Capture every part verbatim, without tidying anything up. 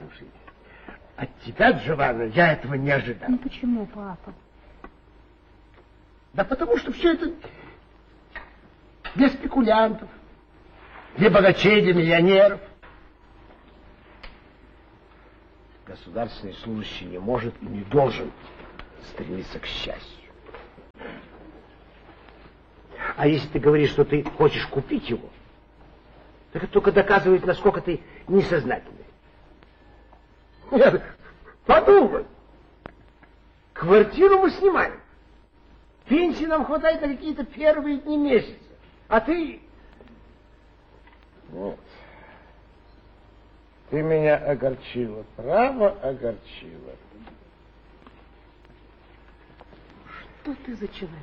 Слушай, от тебя, Джованна, я этого не ожидал. Ну почему, папа? Да потому что все это для спекулянтов, для богачей, для миллионеров. Государственный служащий не может и не должен стремиться к счастью. А если ты говоришь, что ты хочешь купить его, так это только доказывает, насколько ты несознательный. Нет, подумай. Квартиру мы снимаем. Пенсии нам хватает на какие-то первые дни месяца. А ты... Вот. Ты меня огорчила, право огорчила. Что ты за человек?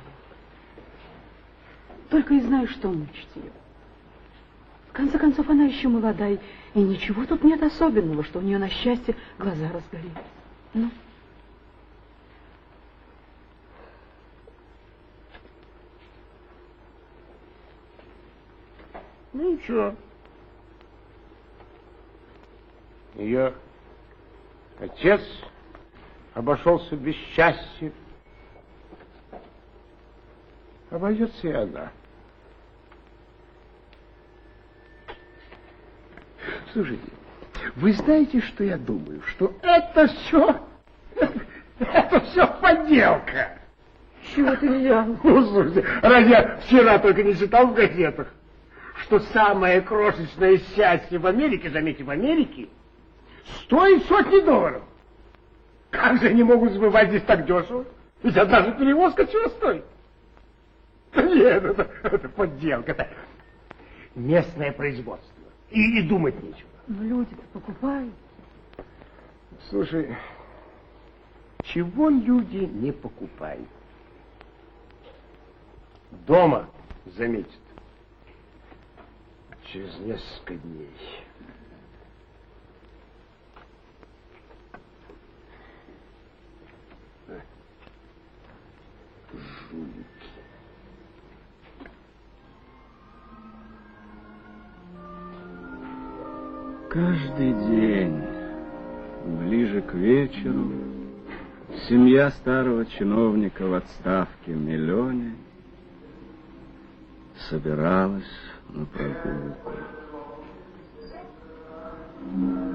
Только и знаешь, что мучить ее. В конце концов, она еще молода, и ничего тут нет особенного, что у нее на счастье глаза разгорелись. Ну? Ну ничего. Ее отец обошелся без счастья. Обойдется и она. Слушайте, вы знаете, что я думаю? Что это все, это все подделка. Чего ты взял? Ну, слушайте, разве я вчера только не читал в газетах, что самое крошечное счастье в Америке, заметьте, в Америке, стоит сотни долларов. Как же они могут сбывать здесь так дешево? Ведь одна же перевозка чего стоит? Да нет, это, это подделка, это местное производство. И, и думать нечего. Но люди-то покупают. Слушай, чего люди не покупают? Дома заметят. Через несколько дней. Жулики. Каждый день, ближе к вечеру, семья старого чиновника в отставке Милёне собиралась на прогулку.